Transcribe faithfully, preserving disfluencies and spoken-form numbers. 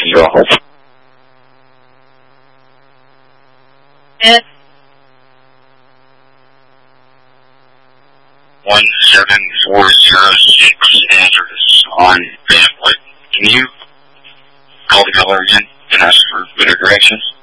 you all. Yes. one seven four zero six Andrews on bandwidth. Can you call the color again and ask for better directions?